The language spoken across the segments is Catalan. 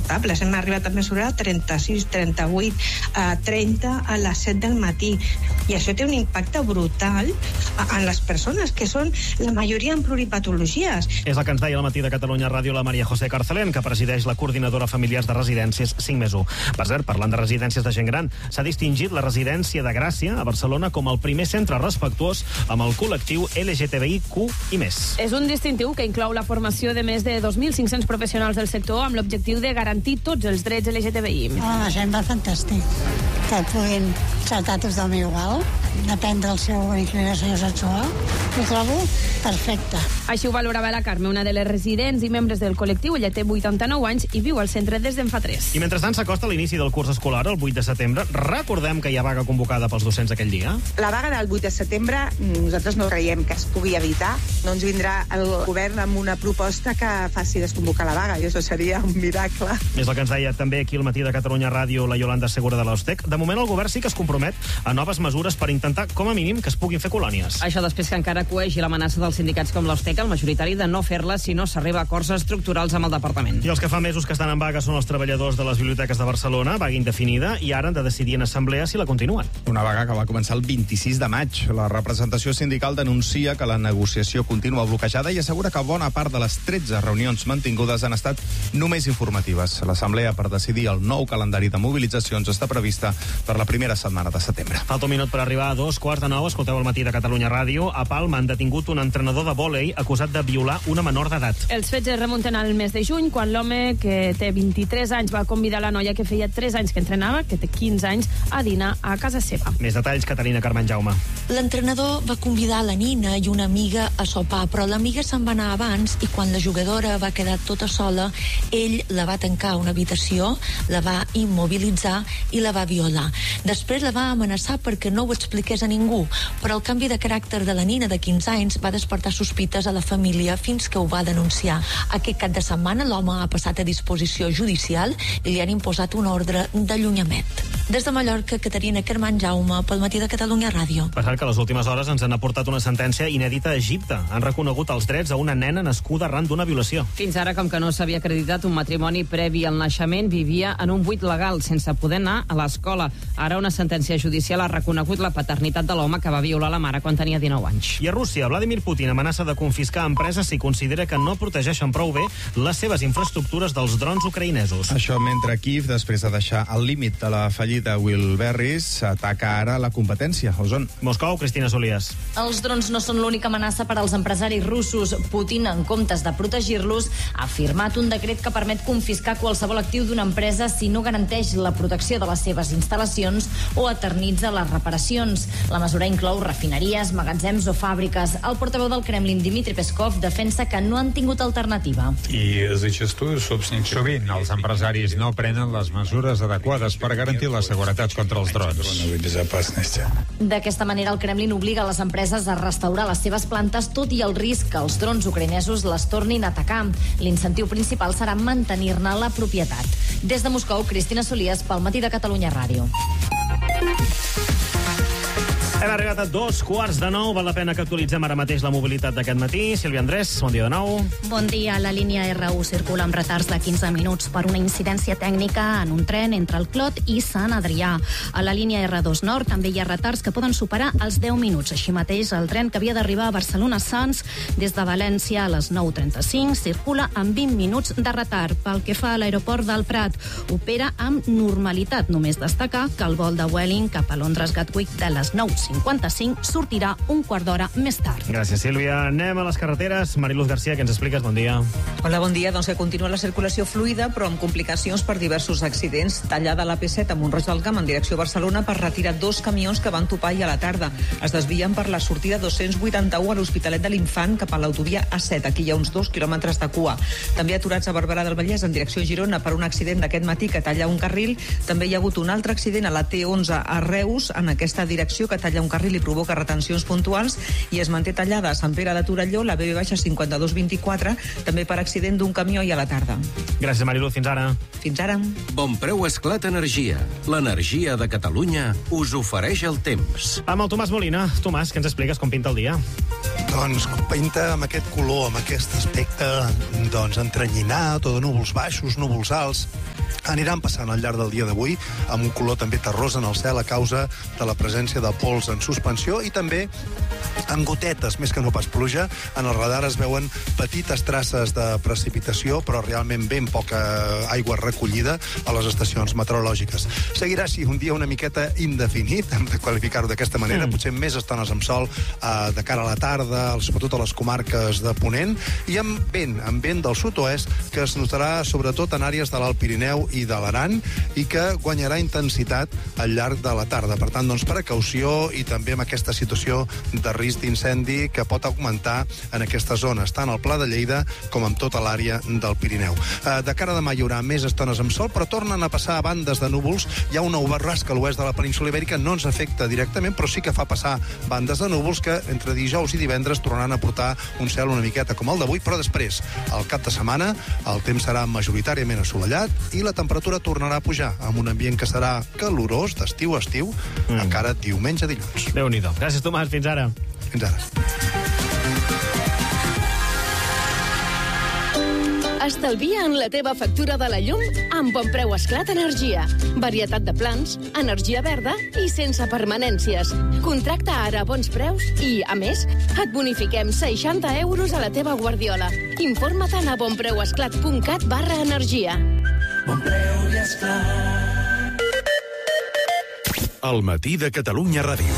insuportables. Hem arribat a mesurar 36, 38, 30 a les 7 del matí. I això té un impacte brutal en les persones, que són la majoria en pluripatologies. És el que ens deia al Matí de Catalunya Ràdio la Maria José Carcelén, que presideix la coordinadora familiars de residències 5+1. Per cert, parlant de residències de gent gran, s'ha distingit la residència de Gràcia a Barcelona com el primer centre respectuós amb el col·lectiu LGTBIQ i més. És un distintiu que inclou la formació de més de 2.500 professionals del sector amb l'objectiu de garantir tots els drets LGTBI. La gent va fantàstic, que puguin tractar tothom igual, depèn del seu inclinació sexual. Ho trobo perfecte. Així ho valorava la Carme, una de les residents i membres del col·lectiu. Ella té 89 anys i viu al centre des d'en fa 3. I mentrestant s'acosta l'inici del curs escolar, el 8 de setembre. Recordem que hi ha vaga convocada pels docents aquell dia. La vaga del 8 de setembre nosaltres no creiem que es pugui evitar. No ens vindrà el govern amb una proposta que faci desconvocar la vaga, i això seria un miracle. És el que ens deia també aquí al Matí de Catalunya Ràdio la Yolanda Segura de l'Ostec. De moment el govern sí que es compromet a noves mesures per intentar, com a mínim, que es puguin fer colònies. Això després que encara coegi l'amenaça dels sindicats com l'Ostec, el majoritari de no fer-la si no s'arriba a acords estructurals amb el departament. I els que fa mesos que estan en vaga són els treballadors de les biblioteques de Barcelona, vaga indefinida, i ara han de decidir en assemblea si la continuen. Una vaga que va començar el 26 de maig. La representació sindical denuncia que la negociació continua bloquejada i assegura que bona part de les 13 reunions mantingudes han estat només informatives. L'assemblea per decidir el nou calendari de mobilitzacions està prevista per la primera setmana de setembre. Falta un minut per arribar a 2:45. Escolteu el Matí de Catalunya Ràdio. A Palma han detingut un entrenador de vòlei acusat de violar una menor d'edat. Els fets es remunten al mes de juny, quan l'home, que té 23 anys, va convidar la noia que feia 3 anys que entrenava, que té 15 anys, a dinar a casa seva. Més detalls, Caterina Carmen Jaume. L'entrenador va convidar la nina i una amiga a sopar, però l'amiga se'n va anar abans i quan la jugadora va quedar tota sola, ell la va tancar a una habitació, la va immobilitzar i la va violar. Després la va amenaçar perquè no ho expliqués a ningú, però el canvi de caràcter de la nina de 15 anys va despertar sospites a la família fins que ho va denunciar. Aquest cap de setmana l'home ha passat a disposició judicial i li han imposat una ordre d'allunyament. Des de Mallorca, Caterina Carmen Jaume, pel Matí de Catalunya Ràdio. Per cert que a les últimes hores ens han aportat una sentència inèdita a Egipte. Han reconegut els drets a una nena nascuda arran d'una violació. Fins ara, com que no s'havia acreditat un matrimoni previ al naixement, vivia en un buit legal, sense poder anar a l'escola. Ara una sentència judicial ha reconegut la paternitat de l'home que va violar la mare quan tenia 19 anys. I a Rússia, Vladimir Putin amenaça de confiscar empreses si considera que no protegeixen prou bé les seves infraestructures dels drons ucraïnesos. Això mentre Kiev, després de deixar el límit de la fallida Wilberris, ataca ara la competència. On? Moscou, Cristina Solias. Els drons no són l'única amenaça per als empresaris russos. Putin, en comptes de protegir-los, ha firmat un decret que permet confiscar qualsevol actiu d'una empresa si no garanteix la protecció de les seves instal·lacions o eternitza les reparacions. La mesura inclou refineries, magatzems o fàbriques. El portaveu del Kremlin, Dmitry Peskov, defensa que no han tingut alternativa. Sovint els empresaris no prenen les mesures adequades per garantir la seguretat contra els drons. D'aquesta manera, el Kremlin obliga les empreses a restaurar les seves plantes, tot i el risc que els drons ucraïnesos les tornin a atacar. L'incentiu principal serà mantenir-ne la propietat. Des de Moscou, Cristina Solias, pel Matí de Catalunya Ràdio. Hem arribat a 8:45. Val la pena que actualitzem ara mateix la mobilitat d'aquest matí. Sílvia Andrés, bon dia de nou. Bon dia. La línia R1 circula amb retards de 15 minuts per una incidència tècnica en un tren entre el Clot i Sant Adrià. A la línia R2 Nord també hi ha retards que poden superar els 10 minuts. Així mateix, el tren que havia d'arribar a Barcelona-Sants des de València a les 9:35 circula amb 20 minuts de retard. Pel que fa a l'aeroport del Prat, opera amb normalitat. Només destacar que el vol de Vueling cap a Londres Gatwick de les 9:55 sortirà un quart d'hora més tard. Gràcies, Sílvia. Anem a les carreteres. Mariluz Garcia, què ens expliques? Bon dia. Hola, bon dia. Doncs que continua la circulació fluida, però amb complicacions per diversos accidents. Tallada la P7 a Mont-roig del Camp en direcció a Barcelona per retirar 2 camions que van topar ahir a la tarda. Es desvien per la sortida 281 a l'Hospitalet de l'Infant cap a l'autovia A7. Aquí hi ha uns 2 quilòmetres de cua. També aturats a Barberà del Vallès en direcció a Girona per un accident d'aquest matí que talla un carril. També hi ha hagut un altre accident a la T11 a Reus en aquesta direcció que talla un carril i provoca retencions puntuals, i es manté tallada a Sant Pere de Torelló la BB-5224 també per accident d'un camió ahir a la tarda. Gràcies, Mariluz. Fins ara. Fins ara. Bon preu Esclat Energia. L'energia de Catalunya us ofereix el temps. Amb el Tomàs Molina. Tomàs, què ens expliques com pinta el dia? Doncs pinta amb aquest color, amb aquest aspecte entrenyinat, o de núvols baixos, núvols alts. Aniran passant al llarg del dia d'avui amb un color també terrós en el cel a causa de la presència de pols en suspensió i també amb gotetes, més que no pas pluja. En el radar es veuen petites traces de precipitació, però realment ben poca aigua recollida a les estacions meteorològiques. Seguirà així un dia una miqueta indefinit, hem de qualificar-ho d'aquesta manera, potser més estones amb sol de cara a la tarda, sobretot a les comarques de Ponent, i amb vent del sud-oest, que es notarà sobretot en àrees de l'Alt Pirineu i de l'Aran, i que guanyarà intensitat al llarg de la tarda. Per tant, precaució, i també amb aquesta situació de risc d'incendi que pot augmentar en aquestes zones, tant al Pla de Lleida com en tota l'àrea del Pirineu. De cara a demà hi haurà més estones amb sol, però tornen a passar a bandes de núvols. Hi ha una borrasca a l'oest de la península Ibèrica, no ens afecta directament, però sí que fa passar bandes de núvols que entre dijous i divendres tornaran a portar un cel una miqueta com el d'avui, però després, al cap de setmana, el temps serà majoritàriament assolellat i la temperatura tornarà a pujar, amb un ambient que serà calorós d'estiu a estiu, encara diumenge, dilluns. Déu-n'hi-do. Gràcies, Tomàs. Fins ara. Fins ara. Estalvia en la teva factura de la llum amb Bonpreu Esclat Energia. Varietat de plans, energia verda i sense permanències. Contracta ara a bons preus i, a més, et bonifiquem 60 euros a la teva guardiola. Informa-te'n a bonpreuesclat.cat/energia. Bonpreu i Esclat. El matí de Catalunya Ràdio.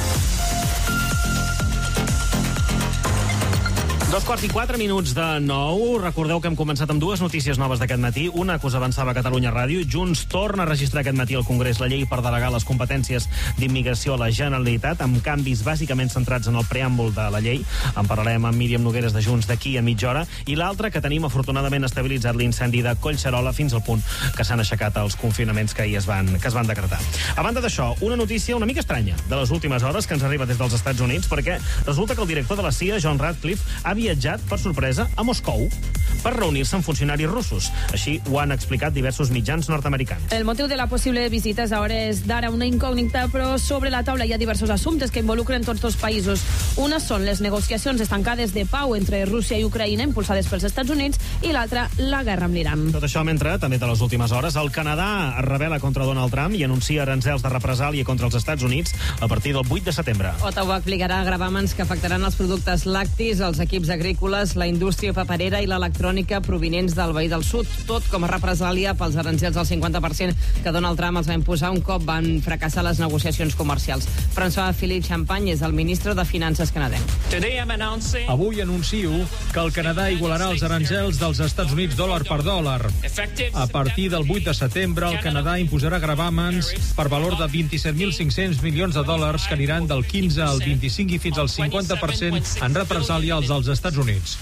2:04 de 9. Recordeu que hem començat amb dues notícies noves d'aquest matí. Una que us avançava a Catalunya Ràdio. Junts torna a registrar aquest matí al Congrés la llei per delegar les competències d'immigració a la Generalitat, amb canvis bàsicament centrats en el preàmbul de la llei. En parlarem amb Míriam Nogueres de Junts d'aquí a mitja hora. I l'altra, que tenim afortunadament estabilitzat l'incendi de Collserola fins al punt que s'han aixecat els confinaments que ahir es van decretar. A banda d'això, una notícia una mica estranya de les últimes hores que ens arriba des dels Estats Units, perquè resulta que el director de la CIA, John Ratcliffe, ha viatjat, per sorpresa, a Moscou per reunir-se amb funcionaris russos. Així ho han explicat diversos mitjans nord-americans. El motiu de la possible visita és a hores d'ara una incògnita, però sobre la taula hi ha diversos assumptes que involucren tots dos països. Una són les negociacions estancades de pau entre Rússia i Ucraïna, impulsades pels Estats Units, i l'altra, la guerra amb l'Iran. Tot això mentre, també de les últimes hores, el Canadà es rebel·la contra Donald Trump i anuncia aranzels de represàlia contra els Estats Units a partir del 8 de setembre. Ottawa aplicarà gravàmens que afectaran els productes lactis, els equips agrícoles, la indústria paperera i l'electrònica provinents del veí del sud, tot com a represàlia pels aranzels del 50% que Donald Trump els va imposar un cop van fracassar les negociacions comercials. François-Philippe Champagne és el ministre de Finances canadenc. Avui anuncio que el Canadà igualarà els aranzels dels Estats Units dòlar per dòlar. A partir del 8 de setembre, el Canadà imposarà gravàmens per valor de 27.500 milions de dòlars que aniran del 15 al 25 i fins al 50% en represàlia als dels Estats Units.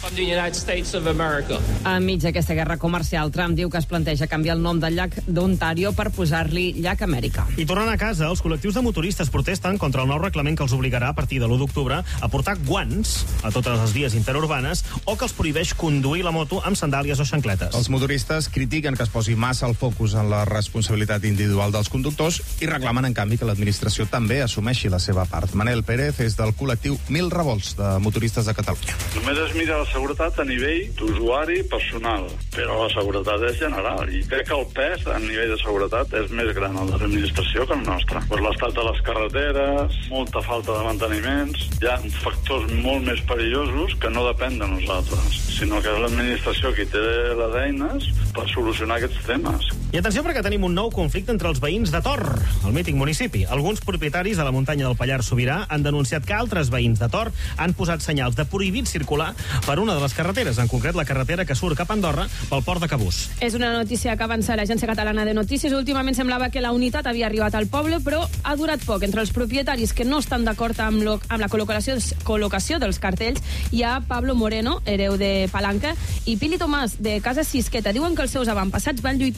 Enmig d'aquesta guerra comercial, Trump diu que es planteja canviar el nom del llac d'Ontario per posar-li llac Amèrica. I tornant a casa, els col·lectius de motoristes protesten contra el nou reglament que els obligarà a partir de l'1 d'octubre a portar guants a totes les vies interurbanes o que els prohibeix conduir la moto amb sandàlies o xancletes. Els motoristes critiquen que es posi massa el focus en la responsabilitat individual dels conductors i reclamen, en canvi, que l'administració també assumeixi la seva part. Manel Pérez és del col·lectiu 1000 Revolts de motoristes de Catalunya. Només es mira la seguretat a nivell d'usuari personal, però la seguretat és general i crec que el pes a nivell de seguretat és més gran el de l'administració que el nostre. Per l'estat de les carreteres, molta falta de manteniments, hi ha factors molt més perillosos que no depèn de nosaltres, sinó que és l'administració qui té les eines per solucionar aquests temes. I atenció, perquè tenim un nou conflicte entre els veïns de Tor, el mític municipi. Alguns propietaris de la muntanya del Pallars Sobirà han denunciat que altres veïns de Tor han posat senyals de prohibit circular per una de les carreteres, en concret la carretera que surt cap a Andorra pel port de Cabús. És una notícia que avança l'Agència Catalana de Notícies. Últimament semblava que la unitat havia arribat al poble, però ha durat poc. Entre els propietaris que no estan d'acord amb la col·locació dels cartells hi ha Pablo Moreno, hereu de Palanca, i Pili Tomàs, de Casa Sisqueta. Diuen que els seus avantpassats van lluitar, però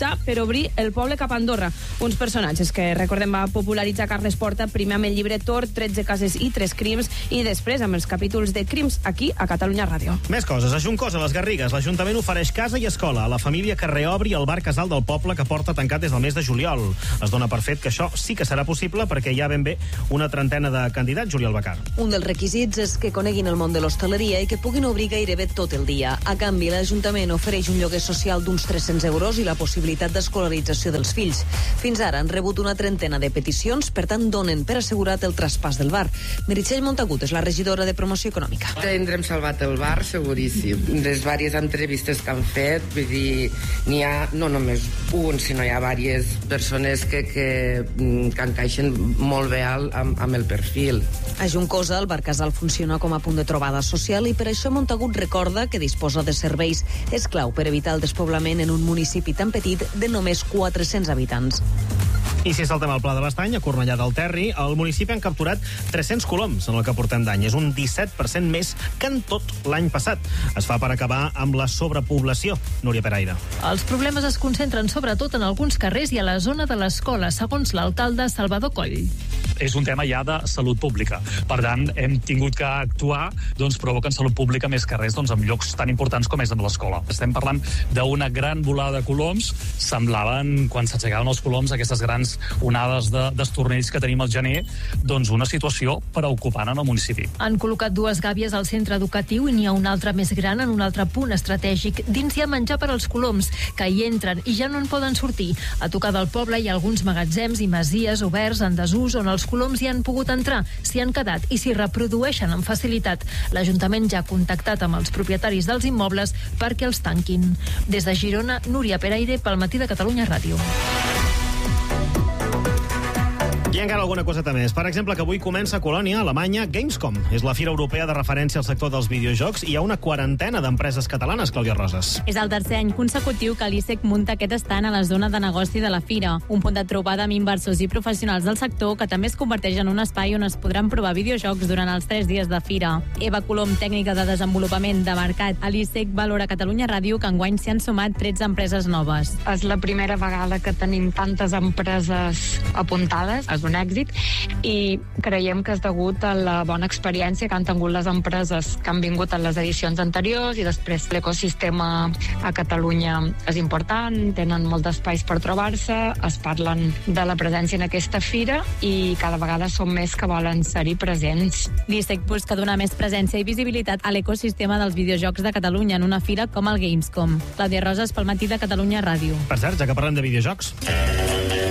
obrir el poble cap a Andorra. Uns personatges que, recordem, va popularitzar Carles Porta, primer amb el llibre Tor, 13 cases i 3 crims, i després amb els capítols de crims aquí a Catalunya Ràdio. Més coses. A Juncosa, les Garrigues, l'Ajuntament ofereix casa i escola a la família que reobri el bar casal del poble que porta tancat des del mes de juliol. Es dona per fet que això sí que serà possible perquè hi ha ben bé una trentena de candidats, Juli Albacar. Un dels requisits és que coneguin el món de l'hostaleria i que puguin obrir gairebé tot el dia. A canvi, l'Ajuntament ofereix un lloguer social d'uns 300 euros i la possibilitat d'escolarització dels fills. Fins ara han rebut una trentena de peticions, per tant donen per assegurat el traspàs del bar. Meritxell Montagut és la regidora de Promoció Econòmica. Tindrem salvat el bar, seguríssim. Les diverses entrevistes que han fet, vull dir, n'hi ha no només un, sinó hi ha diverses persones que encaixen molt bé amb el perfil. A Juncosa, el bar casal funciona com a punt de trobada social i per això Montagut recorda que disposa de serveis. És clau per evitar el despoblament en un municipi tan petit de només 400 habitants. I si saltem al Pla de l'Estany, a Cornellà del Terri, al municipi han capturat 300 coloms en el que portem d'any. És un 17% més que en tot l'any passat. Es fa per acabar amb la sobrepoblació. Núria Peraire. Els problemes es concentren sobretot en alguns carrers i a la zona de l'escola, segons l'alcalde Salvador Coll. És un tema ja de salut pública. Per tant, hem tingut que actuar provocant salut pública més carrers en llocs tan importants com és amb l'escola. Estem parlant d'una gran volada de coloms. Semblaven, quan s'aixecaven els coloms, aquestes grans onades d'estornells que tenim al gener, una situació preocupant en el municipi. Han col·locat 2 gàbies al centre educatiu i n'hi ha una altra més gran en un altre punt estratègic. Dins hi ha menjar per als coloms, que hi entren i ja no en poden sortir. A tocar del poble hi ha alguns magatzems i masies oberts en desús on els coloms hi han pogut entrar, s'hi han quedat i s'hi reprodueixen amb facilitat. L'Ajuntament ja ha contactat amb els propietaris dels immobles perquè els tanquin. Des de Girona, Núria Peraire, pel Matí de Catalunya Ràdio. I encara alguna coseta més. Per exemple, que avui comença a Colònia, Alemanya, Gamescom. És la fira europea de referència al sector dels videojocs i hi ha una quarantena d'empreses catalanes, Clàudia Roses. És el tercer any consecutiu que l'ISEC munta aquest estand a la zona de negoci de la fira, un punt de trobada amb inversors i professionals del sector que també es converteix en un espai on es podran provar videojocs durant els 3 dies de fira. Eva Colom, tècnica de desenvolupament de mercat a l'ISEC, valora Catalunya Ràdio que enguany s'hi han sumat 13 empreses noves. És la primera vegada que tenim tantes empreses apuntades. És un èxit i creiem que és degut a la bona experiència que han tingut les empreses que han vingut a les edicions anteriors i després l'ecosistema a Catalunya és important, tenen molts d'espais per trobar-se, es parlen de la presència en aquesta fira i cada vegada són més que volen ser-hi presents. L'ISEC busca donar més presència i visibilitat a l'ecosistema dels videojocs de Catalunya en una fira com el Gamescom. Clàudia Roses pel Matí de Catalunya Ràdio. Per cert, ja que parlem de videojocs...